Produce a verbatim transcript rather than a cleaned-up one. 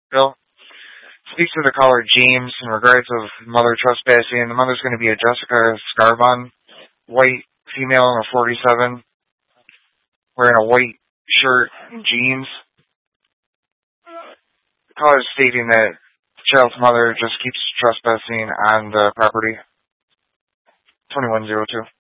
Bill, speak to the caller James in regards of mother trespassing. The mother's going to be a Jessica Scarbon, white female in a forty-seven, wearing a white shirt and jeans. The caller is stating that the child's mother just keeps trespassing on the property. twenty-one oh two.